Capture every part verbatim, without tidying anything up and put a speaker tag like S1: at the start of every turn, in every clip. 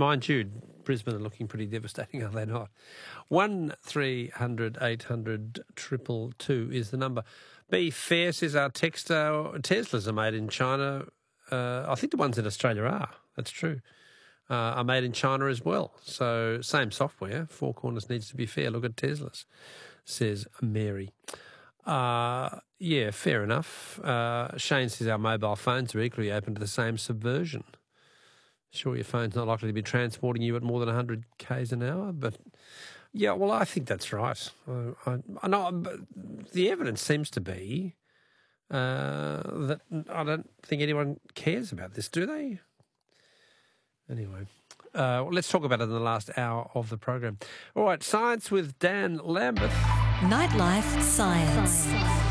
S1: mind you, Brisbane are looking pretty devastating, are they not? One three hundred eight hundred triple two is the number. Be fair, says our texter. Teslas are made in China. Uh, I think the ones in Australia are. That's true. Uh, are made in China as well. So same software. Four Corners needs to be fair. Look at Teslas, says Mary. Uh, yeah, fair enough. Uh, Shane says our mobile phones are equally open to the same subversion. Sure, your phone's not likely to be transporting you at more than one hundred kays an hour, but yeah, well, I think that's right. I, I, I know, but the evidence seems to be uh, that I don't think anyone cares about this, do they? Anyway, uh, well, let's talk about it in the last hour of the program. All right, Science with Dan Lambeth.
S2: Nightlife Science.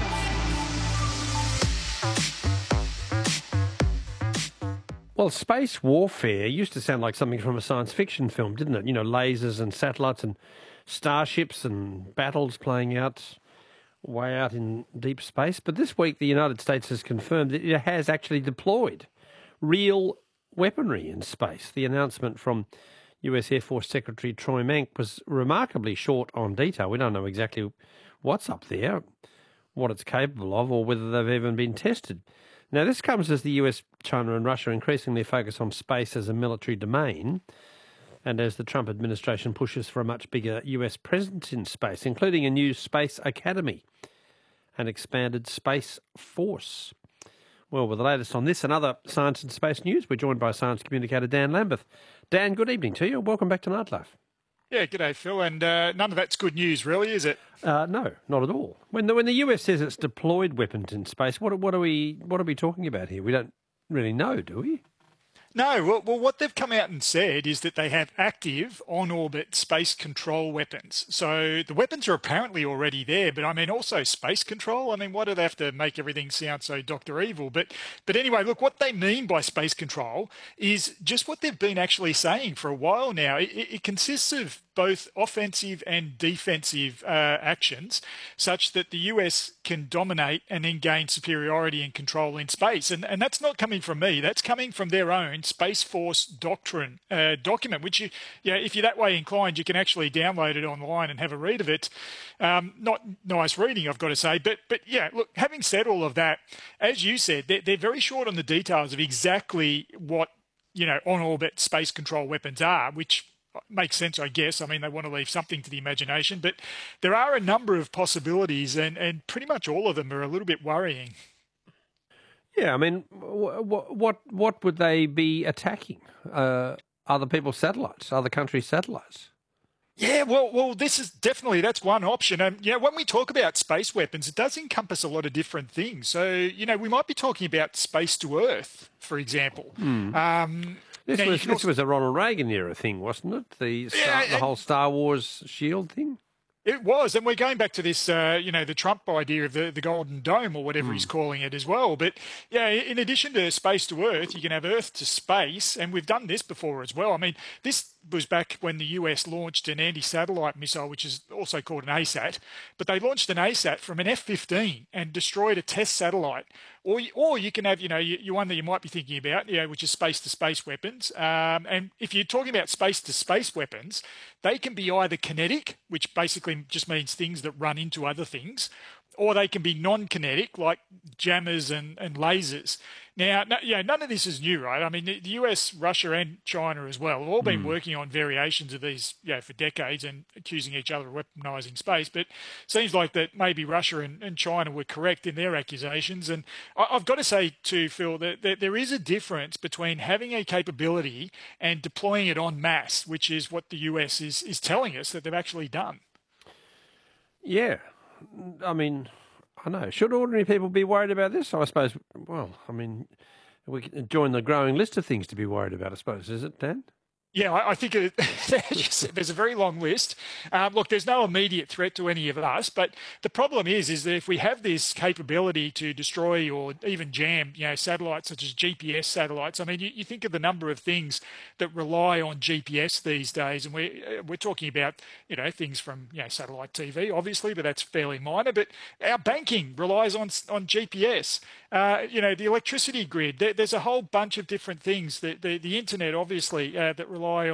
S1: Well, space warfare used to sound like something from a science fiction film, didn't it? You know, lasers and satellites and starships and battles playing out way out in deep space. But this week, the United States has confirmed that it has actually deployed real weaponry in space. The announcement from U S Air Force Secretary Troy Mank was remarkably short on detail. We don't know exactly what's up there, what it's capable of, or whether they've even been tested. Now, this comes as the U S, China and Russia increasingly focus on space as a military domain, and as the Trump administration pushes for a much bigger U S presence in space, including a new space academy and expanded space force. Well, with the latest on this and other science and space news, we're joined by science communicator Dan Lambeth. Dan, good evening to you. Welcome back to Nightlife.
S3: Yeah, g'day, Phil. And uh, none of that's good news, really, is it?
S1: Uh, no, not at all. When the when the U S says it's deployed weapons in space, what what are we what are we talking about here? We don't really know, do we?
S3: No, well, well, what they've come out and said is that they have active on-orbit space control weapons. So the weapons are apparently already there, but I mean also space control. I mean, why do they have to make everything sound so Doctor Evil? But but anyway, look, what they mean by space control is just what they've been actually saying for a while now. It, it consists of both offensive and defensive uh, actions, such that the U S can dominate and then gain superiority and control in space. And, and that's not coming from me. That's coming from their own Space Force Doctrine uh, document, which, you, yeah, if you're that way inclined, you can actually download it online and have a read of it. Um, not nice reading, I've got to say. But, but yeah, look, having said all of that, as you said, they're, they're very short on the details of exactly what, you know, on-orbit space control weapons are, which makes sense, I guess. I mean, they want to leave something to the imagination, but there are a number of possibilities, and, and pretty much all of them are a little bit worrying.
S1: Yeah, I mean, what what what would they be attacking? Uh, other people's satellites, other countries' satellites?
S3: Yeah, well, well, this is definitely, that's one option. And, you know, when we talk about space weapons, it does encompass a lot of different things. So, you know, we might be talking about space to Earth, for example.
S1: Hmm.
S3: Um,
S1: This
S3: now,
S1: was this
S3: also...
S1: was a Ronald Reagan era thing, wasn't it? The Star,
S3: Yeah,
S1: the whole Star Wars shield thing.
S3: It was, and we're going back to this, uh, you know, the Trump idea of the, the Golden Dome or whatever
S1: mm.
S3: he's calling it as well. But, yeah, in addition to space to Earth, you can have Earth to space, and we've done this before as well. I mean, this was back when the U S launched an anti-satellite missile, which is also called an A SAT, but they launched an A SAT from an F fifteen and destroyed a test satellite. Or, or you can have, you know, you, you one that you might be thinking about, you know, which is space-to-space weapons. Um, and if you're talking about space-to-space weapons, they can be either kinetic, which basically just means things that run into other things, or they can be non-kinetic, like jammers and, and lasers. Now, no, you know, none of this is new, right? I mean, the U S, Russia, and China as well have all been mm. working on variations of these, you know, for decades and accusing each other of weaponizing space. But it seems like that maybe Russia and, and China were correct in their accusations. And I, I've got to say, too, Phil, that, that there is a difference between having a capability and deploying it en masse, which is what the U S is, is telling us that they've actually done.
S1: Yeah. I mean, I know. Should ordinary people be worried about this? I suppose, well, I mean, we can join the growing list of things to be worried about, I suppose, is it, Dan?
S3: Yeah, I, I think it, there's a very long list. Um, look, there's no immediate threat to any of us, but the problem is, is that if we have this capability to destroy or even jam, you know, satellites such as G P S satellites. I mean, you, you think of the number of things that rely on G P S these days, and we're we're talking about, you know, things from, you know, satellite T V, obviously, but that's fairly minor. But our banking relies on on G P S. Uh, you know, the electricity grid. There, there's a whole bunch of different things. The the, the internet, obviously, uh, that rely